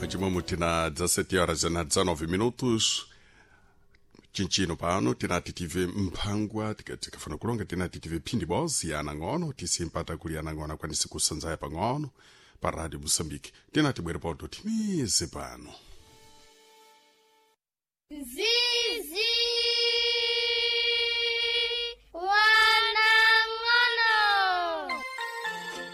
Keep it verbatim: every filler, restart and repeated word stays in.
Pachimomo tina dezessete horas na dezenove minutos. Chinchino pano tina titive mpangwa tikatika funa kulonga tina titive phindi bozi ya anang'ono tisimpata kuli anang'ono akwanisi kusanzaya pang'ono pa Radio Moçambique. Tina tibwere poto timize pano. Zizi